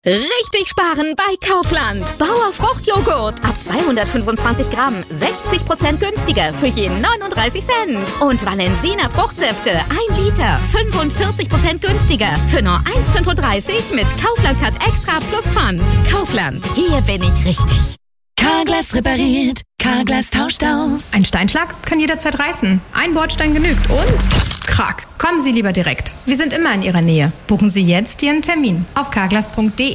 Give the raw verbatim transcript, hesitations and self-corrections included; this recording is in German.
Richtig sparen bei Kaufland. Bauer Fruchtjoghurt ab zweihundertfünfundzwanzig Gramm, sechzig Prozent günstiger für je neununddreißig Cent. Und Valensina Fruchtsäfte ein Liter, fünfundvierzig Prozent günstiger für nur eins Komma fünfunddreißig mit Kaufland Cut Extra plus Pfand. Kaufland, hier bin ich richtig. Carglass repariert, Carglass tauscht aus. Ein Steinschlag kann jederzeit reißen. Ein Bordstein genügt und Krach. Kommen Sie lieber direkt. Wir sind immer in Ihrer Nähe. Buchen Sie jetzt Ihren Termin auf carglass punkt de.